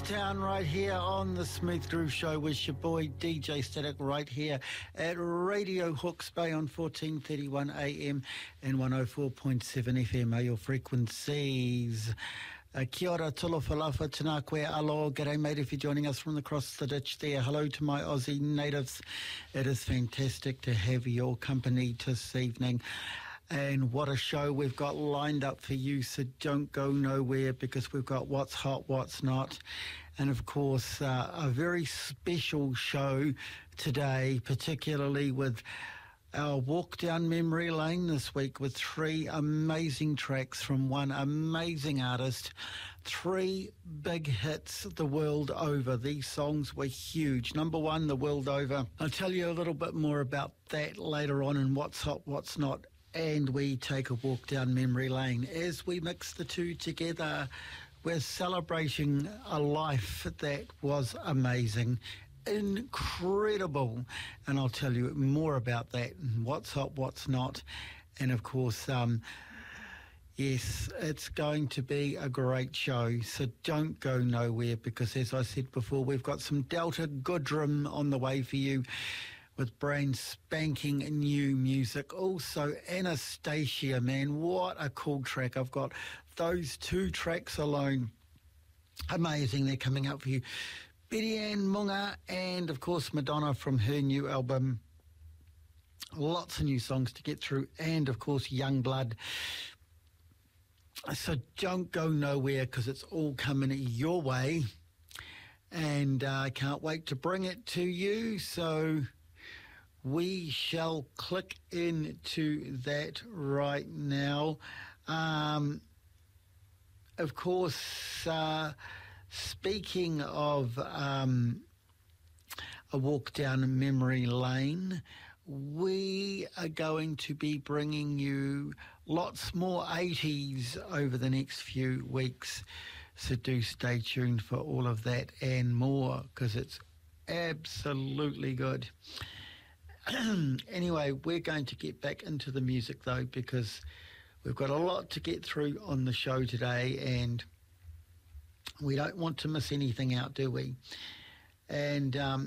Town right here on the Smooth Groove Show with your boy DJ Static right here at Radio Hawke's Bay on 1431 AM and 104.7 FM are your frequencies. Kia ora, tolo whalafa, tēnā koe alo, g'day mate if you're joining us from across the ditch there. Hello to my Aussie natives. It is fantastic to have your company this evening. And what a show we've got lined up for you, so don't go nowhere because we've got what's hot, what's not. And of course, a very special show today, particularly with our walk down memory lane this week with three amazing tracks from one amazing artist, three big hits the world over. These songs were huge. Number one, the world over. I'll tell you a little bit more about that later on in what's hot, what's not. And we take a walk down memory lane. As we mix the two together, we're celebrating a life that was amazing, incredible. And I'll tell you more about that, what's hot, what's not. And of course, yes, it's going to be a great show. So don't go nowhere because, as I said before, we've got some Delta Goodrem on the way for you, with brand spanking new music. Also, Anastacia, man, what a cool track. I've got those two tracks alone. Amazing, they're coming out for you. Betty Ann Munga and, of course, Madonna from her new album. Lots of new songs to get through. And, of course, Youngblood. So don't go nowhere because it's all coming your way. And I can't wait to bring it to you. So we shall click into that right now. Of course, speaking of a walk down memory lane, we are going to be bringing you lots more 80s over the next few weeks. So do stay tuned for all of that and more because it's absolutely good. Anyway, we're going to get back into the music though because we've got a lot to get through on the show today and we don't want to miss anything out, do we? And